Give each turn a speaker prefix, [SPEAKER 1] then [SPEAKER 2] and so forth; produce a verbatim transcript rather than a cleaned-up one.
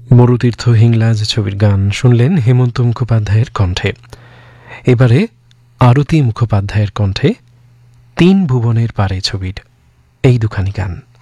[SPEAKER 1] মরুতীর্থ হিংলাজ ছবির গান শুনলেন হেমন্ত মুখোপাধ্যায়ের কণ্ঠে। এবারে আরতি মুখোপাধ্যায়ের কণ্ঠে তিন ভুবনের পারে ছবির এই দুখানি গান।